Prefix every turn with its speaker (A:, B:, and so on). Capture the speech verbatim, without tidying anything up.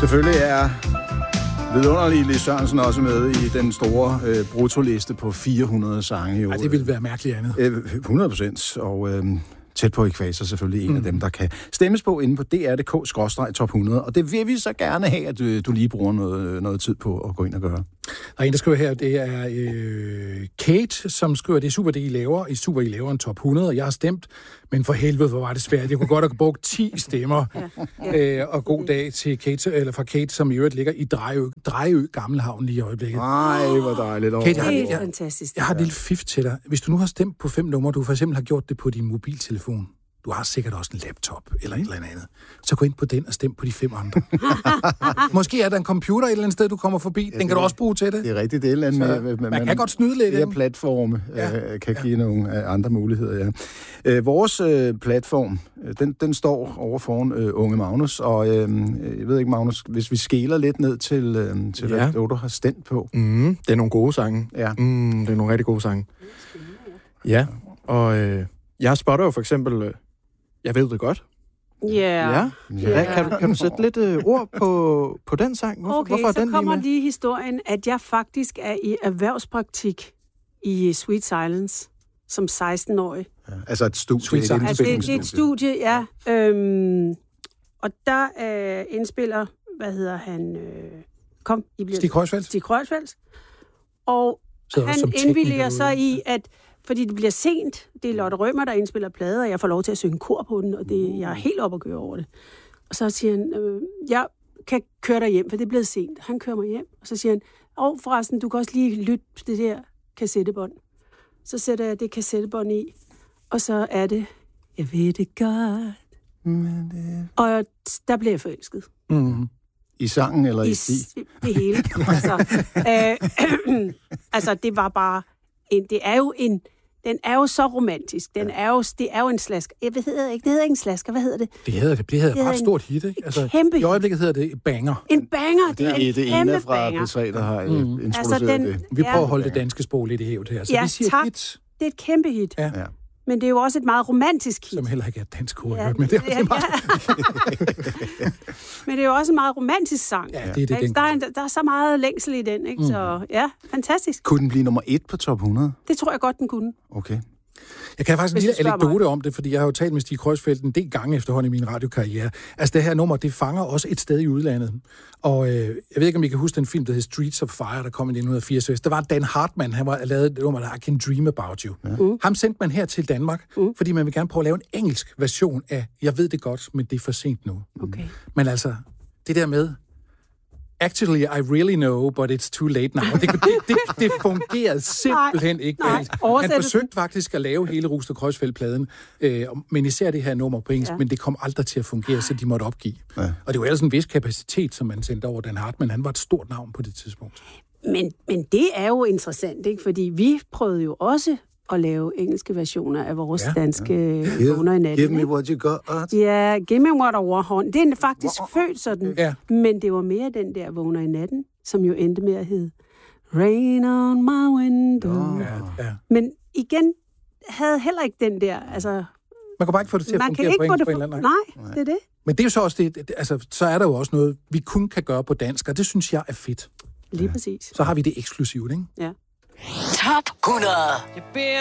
A: Selvfølgelig er vidunderlige Lis Sørensen også med i den store øh, bruttoliste på fire hundrede sange.
B: Nej, det ville være mærkeligt andet.
A: Øh, hundrede procent, og øh, tæt på Ækvator selvfølgelig en mm. af dem, der kan stemmes på inde på d r punktum d k skråstreg top hundrede, og det vil vi så gerne have, at du, du lige bruger noget, noget tid på at gå ind og gøre.
B: Der er en, der skriver her, det er øh, Kate, som skriver, det er super, det I laver. I super, I laver en top hundrede, og jeg har stemt, men for helvede, hvor var det svært. Jeg kunne godt have brugt ti stemmer. Ja, ja. Øh, og god dag til Kate, eller fra Kate, som i øvrigt ligger i Drejø, Drejø Gammelhavn lige i øjeblikket.
A: Nej, hvor dejligt.
B: Kate, jeg har,
C: det er
B: jeg,
C: fantastisk.
B: Jeg har et lille fif til dig. Hvis du nu har stemt på fem numre, du for eksempel har gjort det på din mobiltelefon, du har sikkert også en laptop eller et eller andet. Så gå ind på den og stem på de fem andre. Måske er der en computer et eller andet sted, du kommer forbi. Den kan du også bruge til det.
A: Det er rigtigt. Det er andet,
B: med,
A: man,
B: man, man kan godt snyde lidt.
A: Det her platforme
B: ja.
A: øh, kan give ja. nogle andre muligheder, ja. Øh, vores øh, platform, den, den står over foran øh, Unge Magnus, og øh, jeg ved ikke, Magnus, hvis vi skeler lidt ned til, øh, til ja. hvad du har stemt på.
D: Mm, det er nogle gode sange.
A: Ja.
D: Mm, det er nogle rigtig gode sange. Ja, og øh, jeg spotter jo for eksempel... Øh, Jeg ved det godt.
C: Yeah.
D: Ja. Ja. Kan, du, kan du sætte lidt øh, ord på, på den sang? Hvorfor,
C: okay,
D: hvorfor er
C: så
D: den
C: kommer
D: lige,
C: lige historien, at jeg faktisk er i erhvervspraktik i Sweet Silence som seksten-årig.
A: Ja, altså et studie.
B: Sweet Silence.
C: Altså, det, det er et studie, ja. Øhm, og der øh, indspiller, hvad hedder han? Øh, kom, I bliver...
B: Stig Kreuzfeldt.
C: Stig Kreuzfeldt. Og
B: så
C: han indvilliger sig i, at fordi det bliver sent, det er Lotte Rømer, der indspiller plader, og jeg får lov til at synge kor på den, og det, jeg er helt op at køre over det. Og så siger han, øh, jeg kan køre dig hjem, for det er blevet sent. Han kører mig hjem, og så siger han, åh, forresten, du kan også lige lytte til det der kassettebånd. Så sætter jeg det kassettebånd i, og så er det, jeg ved det godt. Men det... Og der bliver jeg forelsket.
B: Mm.
A: I sangen eller i,
C: I
A: Stig?
C: Det hele. altså, øh, altså, det var bare, en, det er jo en, den er jo så romantisk. Den er jo, det er jo en slasker. Jeg ved det ikke, det hedder ikke en slasker. Hvad hedder det?
B: Det hedder det. Det hedder et ret stort hit, ikke? Altså,
C: kæmpe
B: i øjeblikket hedder det banger.
C: En banger. Det,
A: det er,
C: er en
A: det
C: kæmpe
A: ene fra
C: banger.
A: P tre, der har mm. introduceret
C: altså, den,
A: det.
B: Vi prøver ja. at holde det danske sprog lidt i hævd her. Så
C: ja,
B: vi siger
C: tak.
B: hit.
C: Det er et kæmpe hit.
B: Ja.
A: Ja.
C: Men det er jo også et meget romantisk hit.
B: Som heller ikke er et dansk ord,
C: ja,
B: men det er
C: ja,
B: også meget...
C: ja. Men det er jo også en meget romantisk sang.
B: Ja, det er det. Den...
C: Der, er, der er så meget længsel i den, ikke? Mm. Så ja, fantastisk.
A: Kunne den blive nummer et på top hundrede?
C: Det tror jeg godt, den kunne.
A: Okay.
B: Jeg kan faktisk en lille anekdote
C: mig.
B: om det, fordi jeg har jo talt med Stig Kreuzfeldt en del gange efterhånden i min radiokarriere. Altså det her nummer, det fanger også et sted i udlandet. Og øh, jeg ved ikke, om I kan huske den film, der hed Streets of Fire, der kom i nitten fireogtres. Der var Dan Hartman, han var lavet et nummer, der I Can Dream About You. Ja. Mm. Ham sendte man her til Danmark, mm. fordi man vil gerne prøve at lave en engelsk version af Jeg ved det godt, men det er for sent nu.
C: Okay.
B: Men altså, det der med Actually, I really know, but it's too late now. Det, det, det, det fungerede simpelthen nej, ikke. Nej, han forsøgte faktisk at lave hele Ruster Kreuzfeldt-pladen, øh, men især det her nummer på engelsk, ja. Men det kom aldrig til at fungere, så de måtte opgive. Ja. Og det var ellers en vis kapacitet, som man sendte over Dan Hartman. Han var et stort navn på det tidspunkt. Men,
C: men det er jo interessant, ikke? Fordi vi prøvede jo også at lave engelske versioner af vores ja, danske ja. Vågner i natten.
A: Give me what you got.
C: Ja, give me what I want. Det er faktisk wow. født sådan.
B: Ja.
C: Men det var mere den der Vågner i natten, som jo endte med at hedde Rain on my window.
B: Oh. Ja, ja.
C: Men igen havde heller ikke den der, altså...
B: Man kan bare ikke få det til at
C: man
B: fungere
C: kan ikke
B: på engelsk
C: få det
B: på en eller anden.
C: Nej, det er det.
B: Men det er jo så også det, altså, så er der jo også noget, vi kun kan gøre på dansk, og det synes jeg er fedt.
C: Lige præcis.
B: Så har vi det eksklusivt, ikke?
C: Ja.
E: Top hundrede.